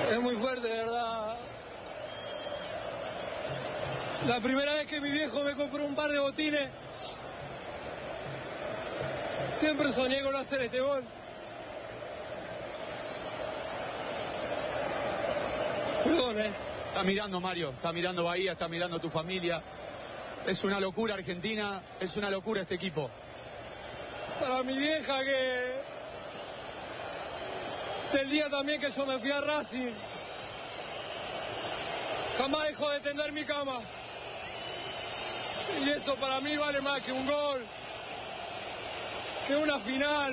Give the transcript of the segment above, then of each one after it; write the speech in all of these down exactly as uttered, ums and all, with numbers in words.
Es muy fuerte, de verdad. La primera vez que mi viejo me compró un par de botines, siempre soñé con hacer este gol. Perdón, eh. Está mirando Mario, está mirando Bahía, está mirando tu familia. Es una locura Argentina, es una locura este equipo. Para mi vieja que... Del día también que yo me fui a Racing, jamás dejó de tender mi cama. Y eso para mí vale más que un gol, que una final.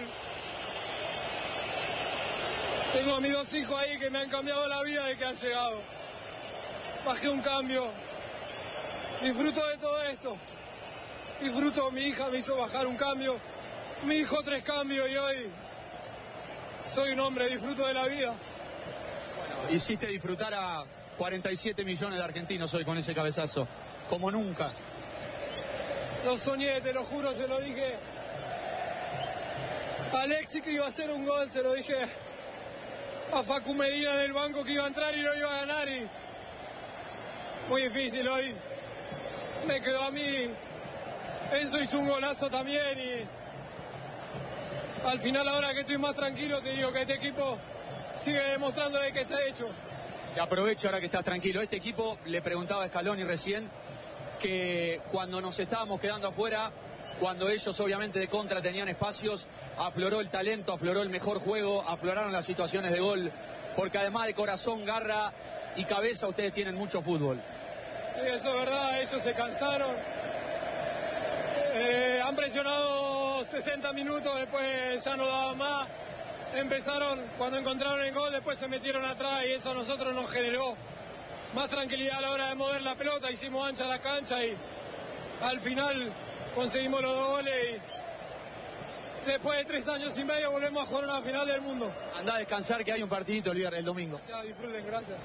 Tengo a mis dos hijos ahí que me han cambiado la vida desde que han llegado. Bajé un cambio. Disfruto de todo esto. Disfruto, mi hija me hizo bajar un cambio. Mi hijo tres cambios y hoy soy un hombre, disfruto de la vida. Bueno, hiciste disfrutar a cuarenta y siete millones de argentinos hoy con ese cabezazo, como nunca. Lo soñé, te lo juro, se lo dije a Alexis que iba a hacer un gol, se lo dije a Facu Medina en el banco que iba a entrar y lo iba a ganar. Y muy difícil hoy. Me quedó a mí. Enzo hizo un golazo también y al final, ahora que estoy más tranquilo, te digo que este equipo sigue demostrando de que está hecho. Te aprovecho ahora que estás tranquilo. Este equipo, le preguntaba a Scaloni recién, que cuando nos estábamos quedando afuera, cuando ellos obviamente de contra tenían espacios, afloró el talento, afloró el mejor juego, afloraron las situaciones de gol, porque además de corazón, garra y cabeza, ustedes tienen mucho fútbol. Sí, eso es verdad, ellos se cansaron. Eh, han presionado sesenta minutos, después ya no daban más. Empezaron, cuando encontraron el gol, después se metieron atrás y eso a nosotros nos generó más tranquilidad a la hora de mover la pelota. Hicimos ancha la cancha y al final conseguimos los dos goles y después de tres años y medio volvemos a jugar una final del mundo. Andá a descansar que hay un partidito el viernes, el domingo. O sea, disfruten, gracias.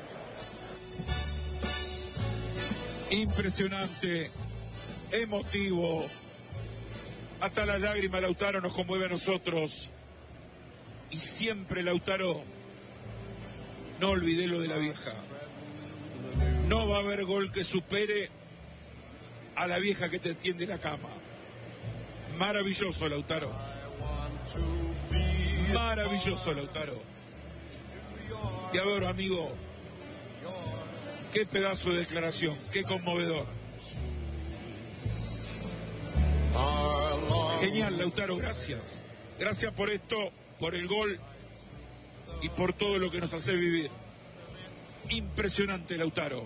Impresionante, emotivo, hasta las lágrimas Lautaro nos conmueve a nosotros. Y siempre, Lautaro, no olvidé lo de la vieja. No va a haber gol que supere a la vieja que te tiende la cama. Maravilloso, Lautaro. Maravilloso, Lautaro. Te adoro, amigo. Qué pedazo de declaración, qué conmovedor. Genial, Lautaro, gracias. Gracias por esto, por el gol y por todo lo que nos hace vivir. Impresionante, Lautaro.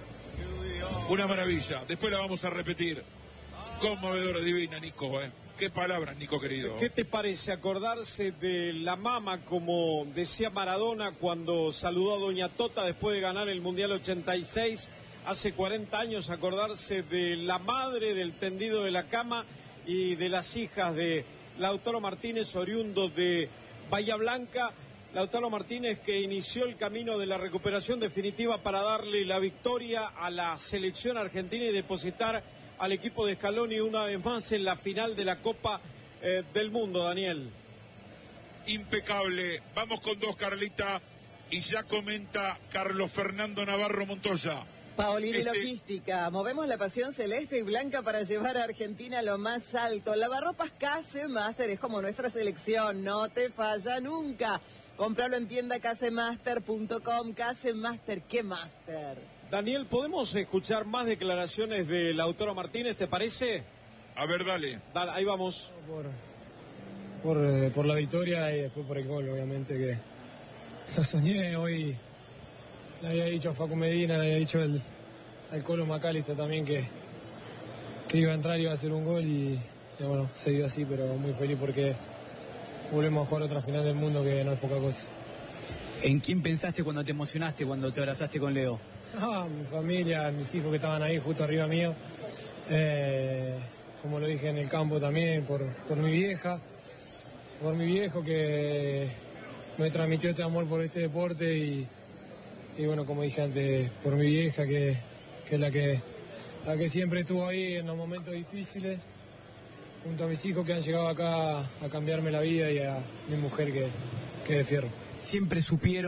Una maravilla. Después la vamos a repetir. Conmovedora, divina, Nico, ¿eh? Qué palabras, Nico, querido. ¿Qué te parece acordarse de la mama, como decía Maradona cuando saludó a Doña Tota después de ganar el Mundial ochenta y seis, hace cuarenta años, acordarse de la madre, del tendido de la cama y de las hijas de Lautaro Martínez, oriundo de Bahía Blanca? Lautaro Martínez, que inició el camino de la recuperación definitiva para darle la victoria a la selección argentina y depositar al equipo de Scaloni una vez más en la final de la Copa eh, del Mundo, Daniel. Impecable. Vamos con dos, Carlita, y ya comenta Carlos Fernando Navarro Montoya. Paolini Este... Logística, movemos la pasión celeste y blanca para llevar a Argentina a lo más alto. Lavarropas Casemaster es como nuestra selección, no te falla nunca. Compralo en tienda casemaster punto com. Casemaster, ¿qué master? Daniel, ¿podemos escuchar más declaraciones de Lautaro Martínez, te parece? A ver, dale. Dale, ahí vamos. Por, por, eh, por la victoria y después por el gol, obviamente que lo soñé hoy. Le había dicho a Facu Medina, le había dicho el, al Colo Macalista también que, que iba a entrar y iba a hacer un gol y, y bueno, se dio así, pero muy feliz porque volvemos a jugar otra final del mundo que no es poca cosa. ¿En quién pensaste cuando te emocionaste, cuando te abrazaste con Leo? Ah, mi familia, mis hijos que estaban ahí justo arriba mío, eh, como lo dije en el campo también, por, por mi vieja, por mi viejo que me transmitió este amor por este deporte y, y bueno, como dije antes, por mi vieja que, que es la que, la que siempre estuvo ahí en los momentos difíciles, junto a mis hijos que han llegado acá a cambiarme la vida y a mi mujer que, que de fierro. Siempre supieron